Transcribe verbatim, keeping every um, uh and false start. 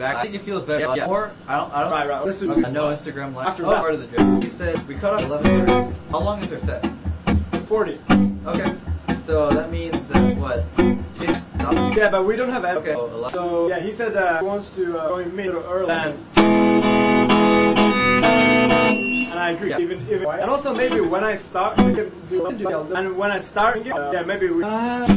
I think it feels better. Yeah. Or I don't. I don't. Right, right. Listen. Okay. No Instagram live. After oh, that. part of the trip. He said we cut off eleven thirty. How long is our set? Forty. Okay. So that means uh, what? Yeah, but we don't have any. Okay. So yeah, he said that he wants to uh, go in mid or early. And, and I agree. Yeah. Even, even and also maybe when I start, we can do and when I start, uh, yeah, maybe we. Uh,